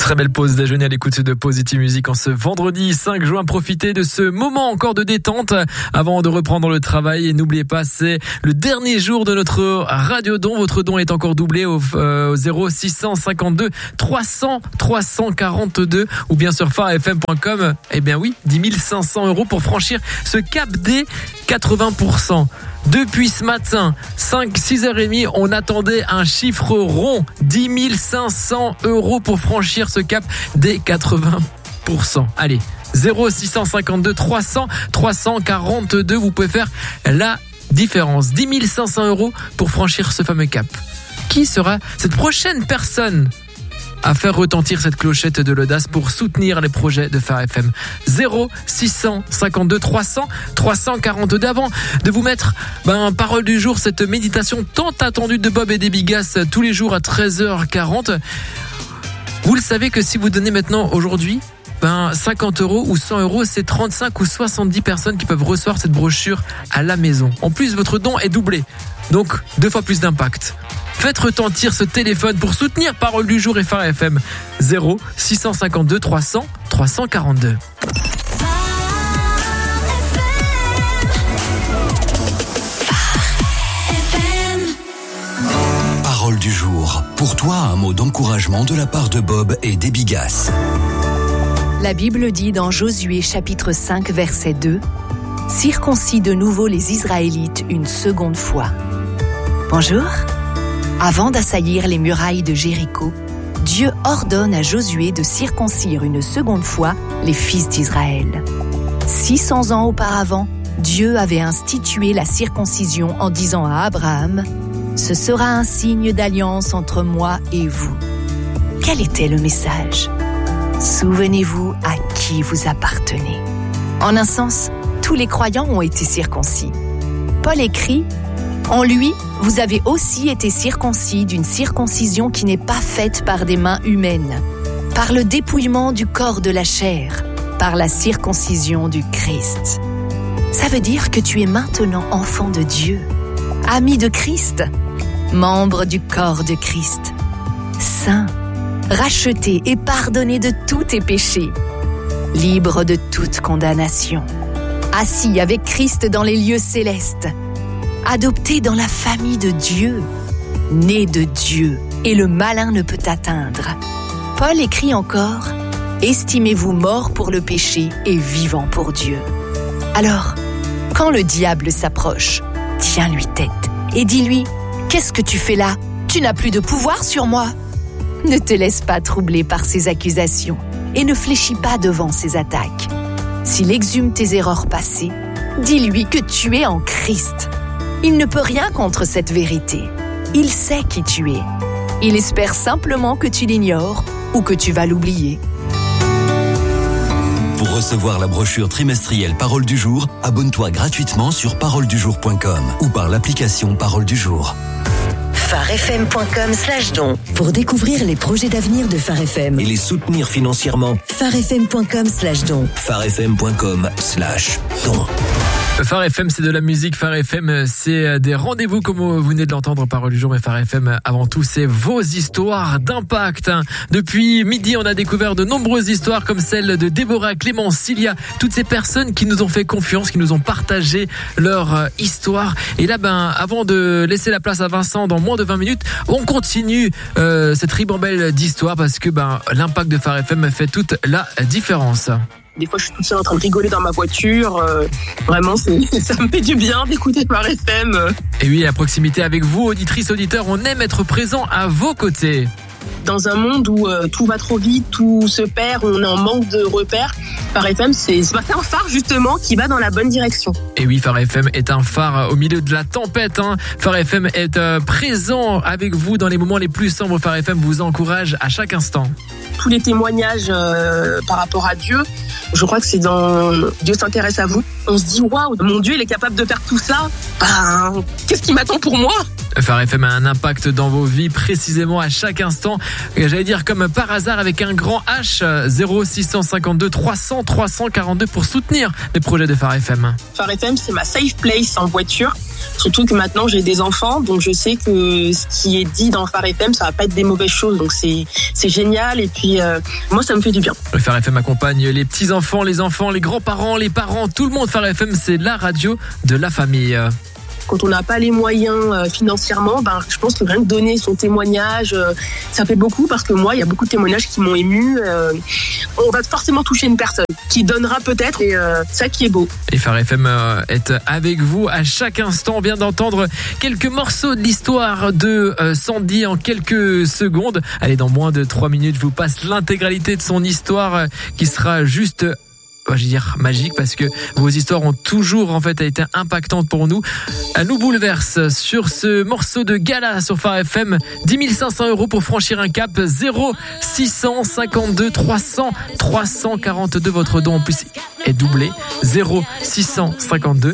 Très belle pause déjeuner à l'écoute de Positive Music en ce vendredi 5 juin. Profitez de ce moment encore de détente avant de reprendre le travail. Et n'oubliez pas, c'est le dernier jour de notre radio don. Votre don est encore doublé au 0652 300 342 ou bien sur farfm.com. Eh bien oui, 10 500 € pour franchir ce cap des 80%. Depuis ce matin, 6h30, on attendait un chiffre rond, 10 500 € pour franchir ce cap des 80%. Allez, 0652 300 342, vous pouvez faire la différence. 10 500 € pour franchir ce fameux cap. Qui sera cette prochaine personne à faire retentir cette clochette de l'audace pour soutenir les projets de Phare FM? 0652 300 342. Avant de vous mettre parole du jour, cette méditation tant attendue de Bob et des Bigas tous les jours à 13h40. Vous le savez que si vous donnez maintenant aujourd'hui 50 € ou 100 €, c'est 35 ou 70 personnes qui peuvent recevoir cette brochure à la maison. En plus, votre don est doublé, donc 2 fois plus d'impact. Faites retentir ce téléphone pour soutenir Parole du jour et Phare FM. 0652 300 342. Parole du jour. Pour toi, un mot d'encouragement de la part de Bob et des Bigas. La Bible dit dans Josué chapitre 5 verset 2 « Circoncis de nouveau les Israélites une seconde fois. » Bonjour. Avant d'assaillir les murailles de Jéricho, Dieu ordonne à Josué de circoncire une seconde fois les fils d'Israël. 600 ans auparavant, Dieu avait institué la circoncision en disant à Abraham « Ce sera un signe d'alliance entre moi et vous. » Quel était le message ? Souvenez-vous à qui vous appartenez. En un sens, tous les croyants ont été circoncis. Paul écrit « En lui, vous avez aussi été circoncis d'une circoncision qui n'est pas faite par des mains humaines, par le dépouillement du corps de la chair, par la circoncision du Christ. » Ça veut dire que tu es maintenant enfant de Dieu, ami de Christ, membre du corps de Christ, saint, racheté et pardonné de tous tes péchés, libre de toute condamnation, assis avec Christ dans les lieux célestes, adopté dans la famille de Dieu, né de Dieu, et le malin ne peut t'atteindre. Paul écrit encore « Estimez-vous mort pour le péché et vivant pour Dieu. » Alors, quand le diable s'approche, tiens-lui tête et dis-lui « Qu'est-ce que tu fais là ? Tu n'as plus de pouvoir sur moi. » Ne te laisse pas troubler par ses accusations et ne fléchis pas devant ses attaques. S'il exhume tes erreurs passées, dis-lui que tu es en Christ. Il ne peut rien contre cette vérité. Il sait qui tu es. Il espère simplement que tu l'ignores ou que tu vas l'oublier. Pour recevoir la brochure trimestrielle Parole du jour, abonne-toi gratuitement sur paroledujour.com ou par l'application Parole du jour. farfm.com/don pour découvrir les projets d'avenir de Phare FM et les soutenir financièrement. farfm.com/don farfm.com/don. Phare FM, c'est de la musique. Phare FM, c'est des rendez-vous comme vous venez de l'entendre, Parole du jour. Mais Phare FM, avant tout, c'est vos histoires d'impact. Depuis midi, on a découvert de nombreuses histoires comme celle de Déborah, Clémence, Cilia, toutes ces personnes qui nous ont fait confiance, qui nous ont partagé leur histoire. Et là, avant de laisser la place à Vincent dans moins de 20 minutes, on continue cette ribambelle d'histoires parce que l'impact de Phare FM fait toute la différence. Des fois, je suis toute seule en train de rigoler dans ma voiture. Vraiment, ça me fait du bien d'écouter Phare FM. Et oui, à proximité avec vous, auditrices, auditeurs, on aime être présent à vos côtés. Dans un monde où tout va trop vite, tout se perd, on est en manque de repères, Phare FM, c'est un phare justement qui va dans la bonne direction. Et oui, Phare FM est un phare au milieu de la tempête. Phare FM est présent avec vous dans les moments les plus sombres. Phare FM vous encourage à chaque instant. Tous les témoignages par rapport à Dieu, je crois que c'est dans Dieu s'intéresse à vous. On se dit waouh, mon Dieu, il est capable de faire tout ça. Qu'est-ce qui m'attend pour moi ? Phare FM a un impact dans vos vies précisément à chaque instant. J'allais dire comme par hasard avec un grand H. 0652 300 342 pour soutenir les projets de Phare FM. Phare FM, c'est ma safe place en voiture. Surtout que maintenant j'ai des enfants, donc je sais que ce qui est dit dans Phare FM, ça va pas être des mauvaises choses. Donc c'est génial et puis moi ça me fait du bien. Le Phare FM accompagne les petits-enfants, les grands-parents, les parents, tout le monde. Phare FM, c'est la radio de la famille. Quand on n'a pas les moyens financièrement, je pense que rien que donner son témoignage, ça fait beaucoup parce que moi, il y a beaucoup de témoignages qui m'ont ému. On va forcément toucher une personne qui donnera peut-être et ça qui est beau. Et Phare FM est avec vous à chaque instant. On vient d'entendre quelques morceaux de l'histoire de Sandy en quelques secondes. Allez, dans moins de 3 minutes, je vous passe l'intégralité de son histoire qui sera juste... magique parce que vos histoires ont toujours été impactantes pour nous. Elle nous bouleverse sur ce morceau de Gala sur Phare FM. 10 500 € pour franchir un cap. 0652 300 342. Votre don en plus est doublé. 0652